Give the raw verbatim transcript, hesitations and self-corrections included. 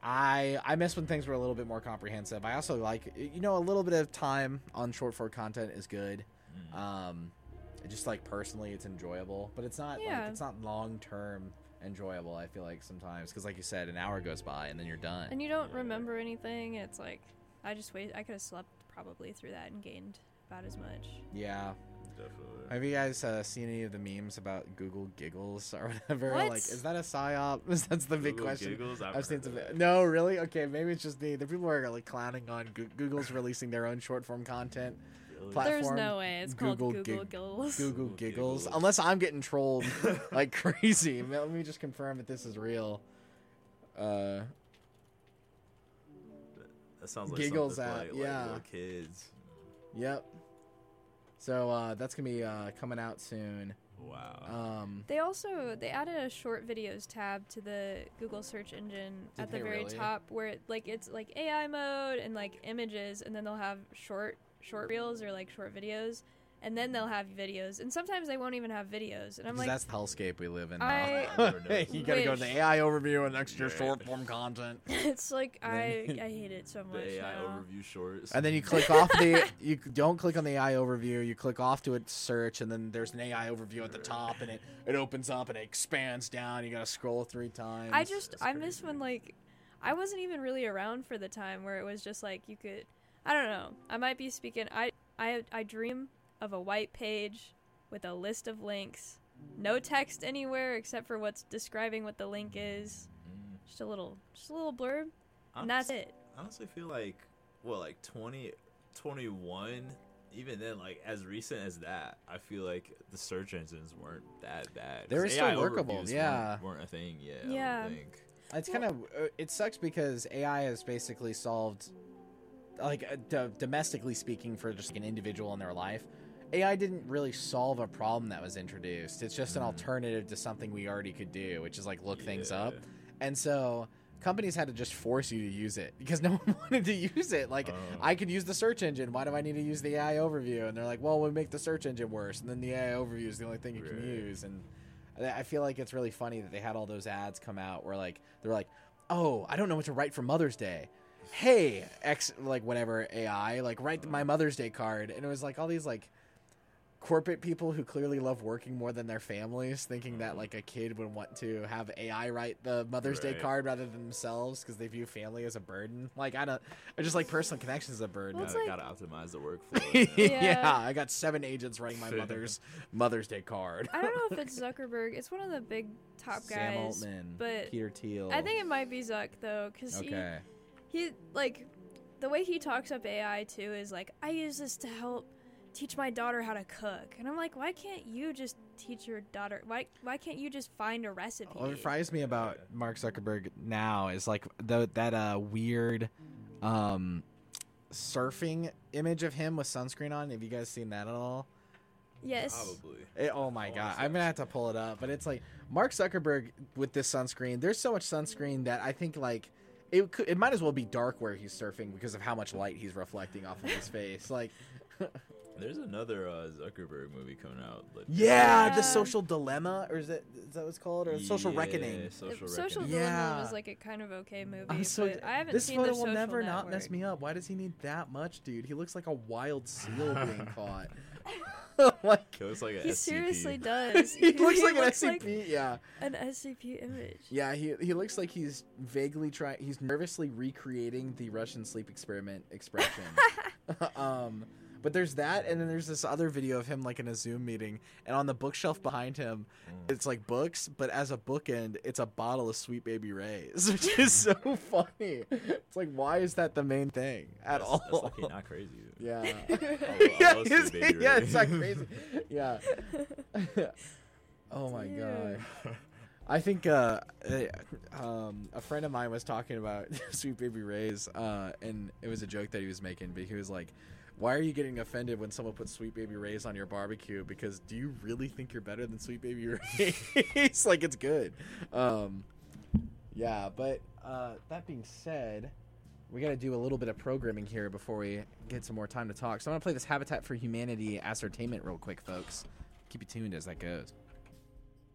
I I miss when things were a little bit more comprehensive. I also like, you know, a little bit of time on short form content is good. Mm. Um, just like personally, it's enjoyable, but it's not yeah. like it's not long term enjoyable. I feel like sometimes because, like you said, an hour goes by and then you're done, and you don't remember anything. It's like I just wait. I could have slept probably through that and gained about as much. Yeah. Definitely. Have you guys uh, seen any of the memes about Google Giggles or whatever? What? Like, is that a psyop? That's the big Google question. Giggles? I've, I've seen heard some. that. No, really? Okay, maybe it's just me. The people are like clowning on Go- Google's releasing their own short form content Really? platform. There's no way. It's Google called Google Gig- Giggles. Google Google Giggles. Giggles. Unless I'm getting trolled like crazy. Let me just confirm that this is real. Uh, That sounds like Giggles something for, app, like, yeah. like little kids. yep. So uh, that's gonna be uh, coming out soon. Wow. Um, They also they added a short videos tab to the Google search engine Did at the they very really? top, where it, like it's like A I mode and like images, and then they'll have short short reels or like short videos, and then they'll have videos, and sometimes they won't even have videos, and I'm because like, that's the hellscape we live in now. I You gotta go to the wish- A I overview and extra Yeah. short form content. it's like And I then- I hate it so much. The A I now. overview shorts. And then you click off the, you don't click on the A I overview, you click off to it search, and then there's an A I overview at the top, and it, it opens up and it expands down. You gotta scroll three times. I just That's I miss crazy. when like I wasn't even really around for the time where it was just like you could I don't know. I might be speaking I I I dream of a white page with a list of links. No text anywhere except for what's describing what the link is. Mm. Just a little just a little blurb. I And that's honest- it. I honestly feel like, well, like twenty, twenty-one, even then, like as recent as that, I feel like the search engines weren't that bad. They were 'Cause still A I workable, overviews yeah. Weren't, weren't a thing yet. Yeah. I don't think. It's kind of, uh, it sucks because A I has basically solved, like, uh, d- domestically speaking, for just an individual in their life. A I didn't really solve a problem that was introduced. It's just an Mhm. alternative to something we already could do, which is like look things up. Yeah. And so companies had to just force you to use it because no one wanted to use it. Like, Oh. I could use the search engine. Why do I need to use the A I overview? And they're like, well, we make the search engine worse. And then the A I overview is the only thing you can Right. use. And I I feel like it's really funny that they had all those ads come out where like they're like, oh, I don't know what to write for Mother's Day. Hey, X, like whatever A I, like write my Mother's Day card. And it was like all these like corporate people who clearly love working more than their families, thinking that like a kid would want to have A I write the Mother's Day Right. card rather than themselves because they view family as a burden. Like I don't, I just like personal connections as a burden. Well, it's Gotta, like- gotta optimize the workflow. yeah. Yeah. I got seven agents writing my mother's Mother's Day card. I don't know if it's Zuckerberg. It's one of the big top Sam guys. Altman, but Peter Thiel. I think it might be Zuck though, cuz okay. he he like the way he talks up A I too is like, I use this to help teach my daughter how to cook, and I'm like, why can't you just teach your daughter? Why why can't you just find a recipe? What surprised me about Mark Zuckerberg now is like the that uh weird um surfing image of him with sunscreen on. Have you guys seen that at all? Yes. Probably. It, oh my Oh, god, I see I'm gonna have to pull it up. But it's like Mark Zuckerberg with this sunscreen. There's so much sunscreen that I think like it could, it might as well be dark where he's surfing because of how much light he's reflecting off of his face. Like, There's another uh, Zuckerberg movie coming out. Like, yeah, Yeah. the Social Dilemma, or is that is that what it's called, or Social Yeah, Reckoning? Social, Social Reckoning. Dilemma Yeah. was like a kind of okay movie, I'm so. but I haven't this seen photo the will Social never not mess Network. me up. Why does he need that much, dude? He looks like a wild seal being caught. like It looks like a He S C P. seriously does. he looks like an looks S C P. yeah. an S C P image. Yeah, he he looks like he's vaguely trying. He's nervously recreating the Russian sleep experiment expression. um, but there's that, and then there's this other video of him like in a Zoom meeting, and on the bookshelf behind him, Mm. it's like books, but as a bookend, it's a bottle of Sweet Baby Ray's, which is so funny. It's like, why is that the main thing at That's, all? That's lucky, not crazy. Yeah. I love- yeah, I love it's, Sweet Baby yeah, Ray. it's not crazy. Yeah. Oh my Dude. god. I think uh, uh, um, a friend of mine was talking about Sweet Baby Ray's, uh, and it was a joke that he was making. But he was like, "Why are you getting offended when someone puts Sweet Baby Ray's on your barbecue? Because do you really think you're better than Sweet Baby Ray's? Like it's good." Um, yeah, but uh, that being said, we got to do a little bit of programming here before we get some more time to talk. So I'm gonna play this Habitat for Humanity ascertainment real quick, folks. Keep you tuned as that goes.